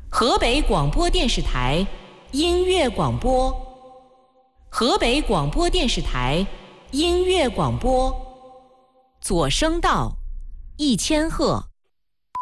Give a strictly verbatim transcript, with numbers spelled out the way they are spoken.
河北广播电视台音乐广播，河北广播电视台音乐广播，左声道，一千赫。